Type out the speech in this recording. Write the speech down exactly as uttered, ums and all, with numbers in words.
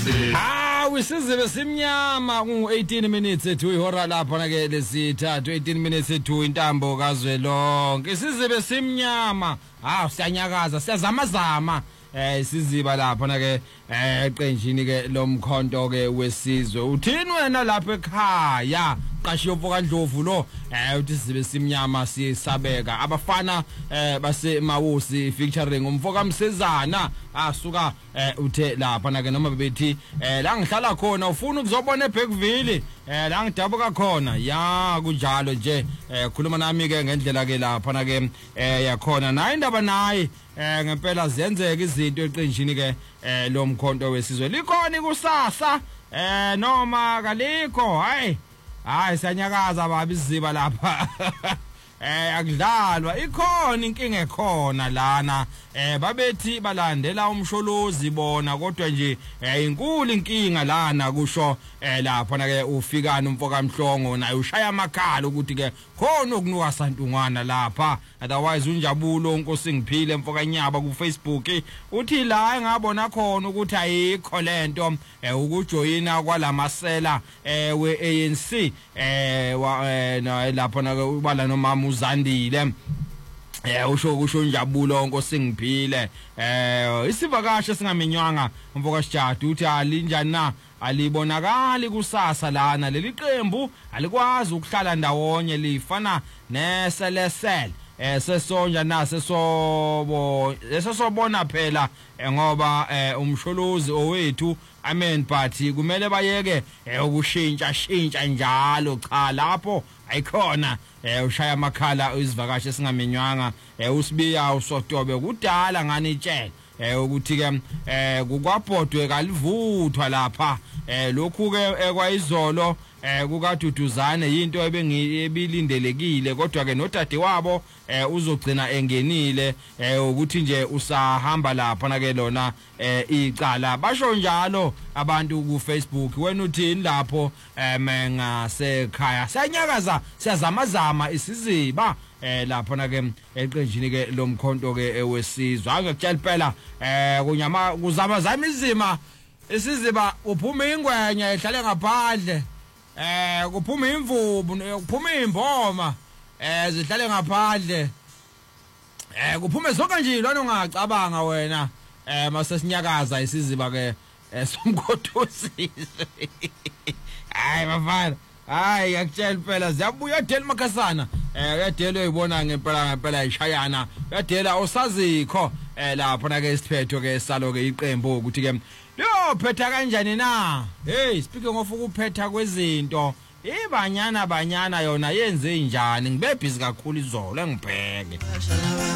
Ah, wisizibe simnyama ku eighteen minutes ethu ihora lapha na ke lesithathu eighteen minutes ethu intambo kazwelonke isizibe simnyama. Ah, siyanyakaza siyazama zama. Eh isiziba lapha na ke eh eqenjini ke lomkhonto ke wesizwe. Uthini wena lapha ekhaya? Qashiyo mfoka Ndlovu lo eh uthi sizibe simnyama siyisabeka abafana eh base Mawusi featuring umfoka Msezana asuka eh uthe lapha na ke noma bebethi eh la ngihlala khona ufuna ukuzobona eBackville eh la ngidabuka khona ya kunjalo nje eh khuluma nami ke ngendlela ke lapha na ke eh yakhona nayi indaba nayi eh ngempela ziyenzeka izinto eqenjini ke eh lomkhonto wesizwe likhona ikusasa eh noma kalikho hayi hayi siyanyakaza baba isiziba lapha eh akudlalwa ikhona inkinga ekhona lana eh babethi balandela umsholozi bona kodwa nje eh inkulu inkinga lana kusho eh lapha na ke ufikana umfoka Mhlongo naye ushaya amakhala ukuthi ke khona okunuka santungwana lapha otherwise unjabulo Nkosi Ngiphile mfoka Nyaba ku Facebook uthi la engabona khona ukuthi ayikho lento eh ukujoyina kwalamasela eh we A N C eh lapha na ke ubala nomama uZandile eh usho kusho Njabulo Nkosi Ngiphile eh isivakashe singaminywanga mfoka Sijadu uthi alinjani na alibonakali kusasa lana leli qembu alikwazi ukuhlala ndawonye lifana neselesel eh sesonja nase sobo esesobona phela ngoba umsholozi owethu amen party kumele bayeke ukushintsha shintsha njalo cha lapho ayikhona ushaya amakhala izivakashe singaminywanga usibiya usotobe kudala ngani itshela eh ukuthi ke eh kukwabhodwe kalivuthwa lapha eh lokhu ke kwayizolo eh kukaDuduzane into ebengiyebilindelekile kodwa ke nodade wabo eh uzogcina engenile eh ukuthi nje usahamba lapha na ke lona eh icala basho njalo abantu ku Facebook wena uthini lapho mengasekhaya siyanyakaza siyazamazama isiziba eh lapha na ke eqenjini ke lomkhonto ke wesizwe angekutshela phela eh kunyama kuzama zama izima isiziba uphuma ingwenya ehlale ngaphandle eh kuphuma imvubu kuphuma imboma eh zihlale ngaphandle eh kuphume zonke nje lona ungacabanga wena eh masesinyakaza isiziba ke somkhotosizwe hayi bafana hayi yakutshela phela ziyabuya dela makhasana eh uyadela uyibona ngempela ngempela ishayana uyadela osazikho eh lapha na ke isiphetho ke salo ke iqembu ukuthi ke lo phetha kanjani na hey speaking of ukuphetha kwezinto ibanyana banyana yona yenze njani ngibe busy kakhulu izolo engibheke